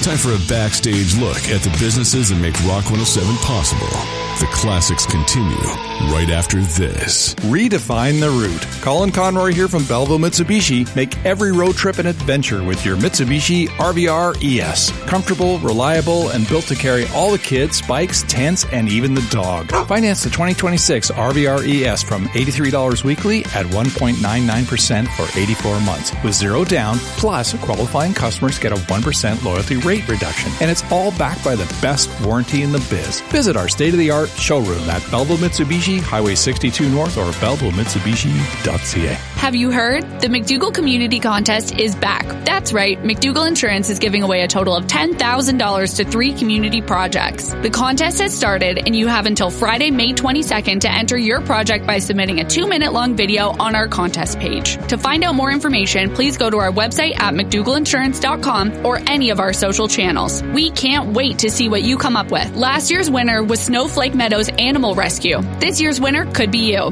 Time for a backstage look at the businesses that make Rock 107 possible. The classics continue right after this. Redefine the route. Colin Conroy here from Belleville Mitsubishi. Make every road trip an adventure with your Mitsubishi RVR ES. Comfortable, reliable, and built to carry all the kids, bikes, tents, and even the dog. Finance the 2026 RVR ES from $83 weekly at 1.99% for 84 months with zero down, plus qualifying customers get a 1% loyalty rate reduction. And it's all backed by the best warranty in the biz. Visit our state-of-the-art showroom at Belleville Mitsubishi, Highway 62 North, or BellevilleMitsubishi.ca. Have you heard? The McDougall Community Contest is back. That's right, McDougall Insurance is giving away a total of $10,000 to 3 community projects. The contest has started, and you have until Friday, May 22nd to enter your project by submitting a 2-minute-long video on our contest page. To find out more information, please go to our website at McDougallInsurance.com or any of our social channels. We can't wait to see what you come up with. Last year's winner was Snowflake Meadows Animal Rescue. This year's winner could be you.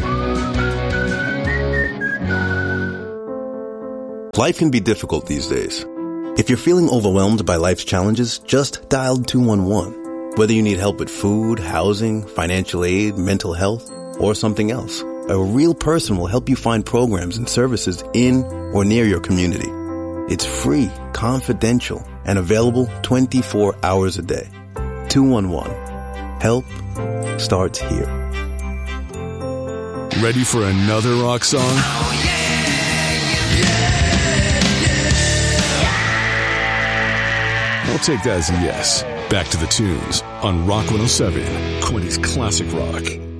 Life can be difficult these days. If you're feeling overwhelmed by life's challenges, just dial 211. Whether you need help with food, housing, financial aid, mental health, or something else, a real person will help you find programs and services in or near your community. It's free, confidential, and available 24 hours a day. 211. Help starts here. Ready for another rock song? Oh, yeah. I'll take that as a yes. Back to the tunes on Rock 107, Quincy's Classic Rock.